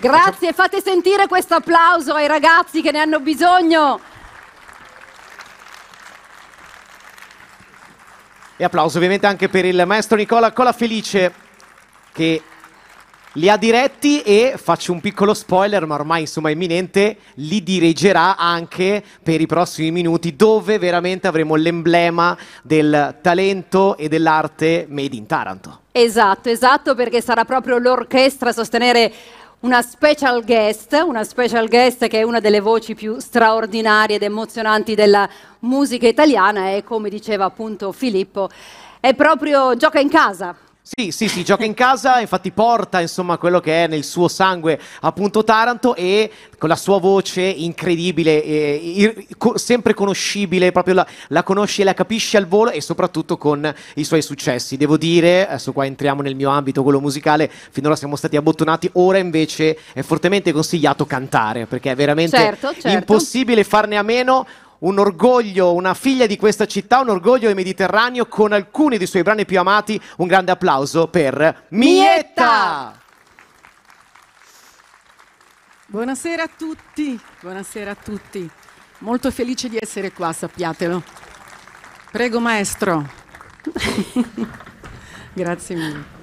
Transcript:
Grazie, fate sentire questo applauso ai ragazzi che ne hanno bisogno. E applauso ovviamente anche per il maestro Nicola Colafelice che li ha diretti e, faccio un piccolo spoiler ma ormai insomma è imminente, li dirigerà anche per i prossimi minuti, dove veramente avremo l'emblema del talento e dell'arte made in Taranto. Esatto, perché sarà proprio l'orchestra a sostenere una special guest che è una delle voci più straordinarie ed emozionanti della musica italiana e, come diceva appunto Filippo, è proprio gioca in casa. Sì, gioca in casa, infatti porta insomma quello che è nel suo sangue appunto Taranto, e con la sua voce incredibile, sempre conoscibile, proprio la conosci e la capisci al volo, e soprattutto con i suoi successi. Devo dire, adesso qua entriamo nel mio ambito, quello musicale, finora siamo stati abbottonati, ora invece è fortemente consigliato cantare, perché è veramente certo. impossibile farne a meno. Un orgoglio, una figlia di questa città, un orgoglio del Mediterraneo, con alcuni dei suoi brani più amati. Un grande applauso per Mietta! Buonasera a tutti. Molto felice di essere qua, sappiatelo. Prego maestro. Grazie mille.